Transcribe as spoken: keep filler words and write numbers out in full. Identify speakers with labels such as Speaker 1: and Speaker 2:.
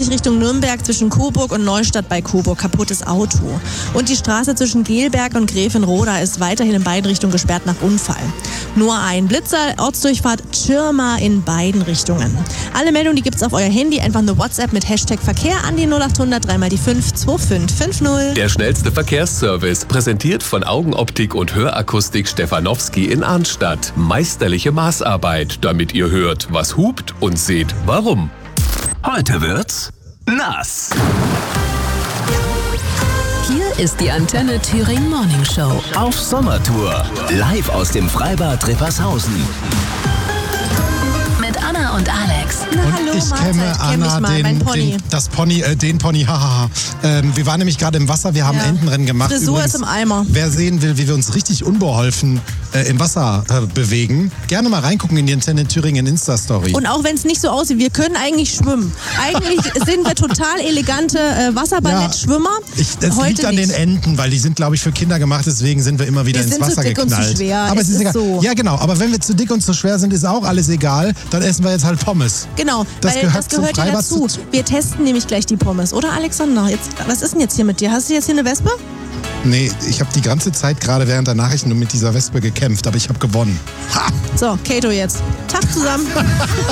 Speaker 1: vierzig Richtung Nürnberg zwischen Coburg und Neustadt bei Coburg. Kaputtes Auto. Und die Straße zwischen Gelberg und Gräfenroda ist weiterhin in beiden Richtungen gesperrt nach Unfall. Nur ein Blitzer, Ortsdurchfahrt Tschirma in beiden Richtungen. Alle Meldungen, die gibt's auf euer Handy. Einfach eine WhatsApp mit Hashtag Verkehr an die null acht hundert drei mal die fünf zwei fünf fünf null.
Speaker 2: Der schnellste Verkehrsservice, präsentiert von Augenoptik und Hörakustik Stefanowski in Arnstadt. Meisterliche Maßarbeit, damit ihr hört, was hupt und seht, warum.
Speaker 3: Heute wird's nass.
Speaker 4: Hier ist die Antenne Thüringen Morning Show.
Speaker 3: Auf Sommertour. Live aus dem Freibad Rippershausen.
Speaker 4: Mit Anna und Alex.
Speaker 1: Na,
Speaker 5: Und
Speaker 1: hallo,
Speaker 5: ich
Speaker 1: Mahlzeit.
Speaker 5: kenne
Speaker 1: Kenn
Speaker 5: Anna,
Speaker 1: mich mal,
Speaker 5: den,
Speaker 1: mein Pony.
Speaker 5: den, das Pony, äh, den Pony, hahaha. Ähm, wir waren nämlich gerade im Wasser, wir haben
Speaker 1: Ja.
Speaker 5: Entenrennen gemacht.
Speaker 1: Frisur
Speaker 5: Übrigens,
Speaker 1: ist im Eimer.
Speaker 5: Wer sehen will, wie wir uns richtig unbeholfen äh, im Wasser äh, bewegen, gerne mal reingucken in die Antenne Thüringen Insta-Story.
Speaker 1: Und auch wenn es nicht so aussieht, wir können eigentlich schwimmen. Eigentlich sind wir total elegante äh, Wasserballettschwimmer.
Speaker 5: Ich, es
Speaker 1: Heute
Speaker 5: liegt an
Speaker 1: nicht.
Speaker 5: den Enten, weil die sind, glaube ich, für Kinder gemacht, deswegen sind wir immer wieder
Speaker 1: Wir
Speaker 5: ins
Speaker 1: sind zu
Speaker 5: Wasser
Speaker 1: dick und zu
Speaker 5: geknallt.
Speaker 1: schwer,
Speaker 5: Aber
Speaker 1: es
Speaker 5: es ist
Speaker 1: ist
Speaker 5: egal.
Speaker 1: so.
Speaker 5: Ja, genau, aber wenn wir zu dick und zu schwer sind, ist auch alles egal. Dann essen wir jetzt halt Pommes.
Speaker 1: Genau,
Speaker 5: Das
Speaker 1: weil
Speaker 5: gehört
Speaker 1: das
Speaker 5: zum
Speaker 1: gehört ja
Speaker 5: Freibad
Speaker 1: dazu.
Speaker 5: zu-
Speaker 1: Wir testen nämlich gleich die Pommes, oder Alexander? Jetzt, was ist denn jetzt hier mit dir? Hast du jetzt hier eine Wespe?
Speaker 5: Nee, ich habe die ganze Zeit gerade während der Nachrichten mit dieser Wespe gekämpft, aber ich habe gewonnen. Ha!
Speaker 1: So, Kato jetzt. Tag zusammen.